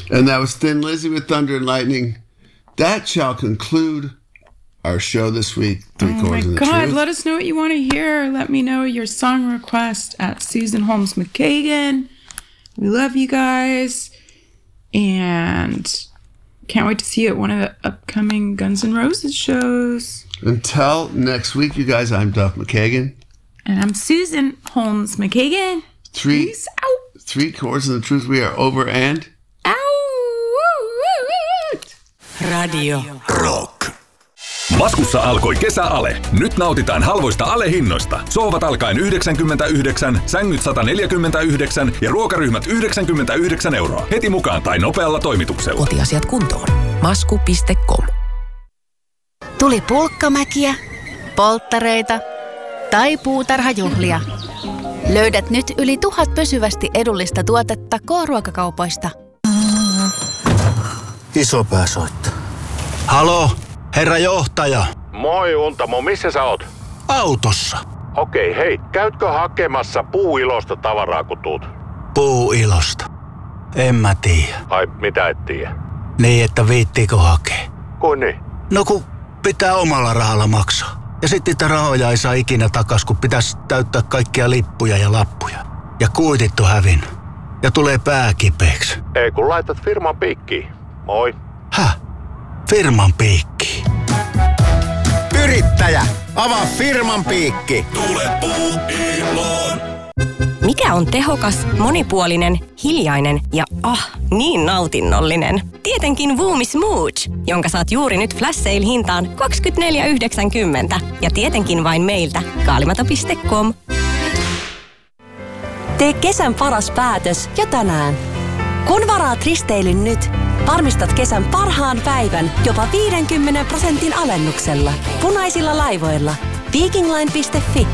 And that was Thin Lizzy with Thunder and Lightning. That shall conclude our show this week. Three Chords and the God, Truth. let us know what you want to hear. Let me know your song request at Susan Holmes McKagan. We love you guys. And can't wait to see you at one of the upcoming Guns N' Roses shows. Until next week, you guys, I'm Duff McKagan. And I'm Susan Holmes McKagan. Peace out. Three Chords and the Truth. We are over and... Out. Radio Rock. Maskussa alkoi kesäale. Nyt nautitaan halvoista alehinnoista. Sohvat alkaen 99, sängyt 149 ja ruokaryhmät 99 €. Heti mukaan tai nopealla toimituksella. Kotiasiat kuntoon. Masku.com. Tuli pulkkamäkiä, polttareita tai puutarhajuhlia. Löydät nyt yli 1000 pysyvästi edullista tuotetta K-ruokakaupoista. Isopää soittaa. Halo, herra johtaja. Moi Untamo, missä sä oot? Autossa. Okei, hei, käytkö hakemassa Puuilosta tavaraa kun tuut? Puuilosta. En mä tiedä. Ai, mitä et tiedä? Niin, että viittiikö hakea? Kuin niin? No kun pitää omalla rahalla maksaa. Ja sitten niitä rahoja ei saa ikinä takas, kun pitäisi täyttää kaikkia lippuja ja lappuja. Ja kuitit on hävinnyt. Ja tulee pää kipeäksi. Ei kun laitat firman piikkiin. Moi. Häh? Firman piikki. Yrittäjä, avaa firman piikki. Tule Puuiloon. Mikä on tehokas, monipuolinen, hiljainen ja niin nautinnollinen? Tietenkin Voomi Smooch, jonka saat juuri nyt flash sale hintaan 24,90. Ja tietenkin vain meiltä, kaalimato.com. Tee kesän paras päätös jo tänään. Kun varaat risteilyn nyt, varmistat kesän parhaan päivän jopa 50% alennuksella. Punaisilla laivoilla. Vikingline.fi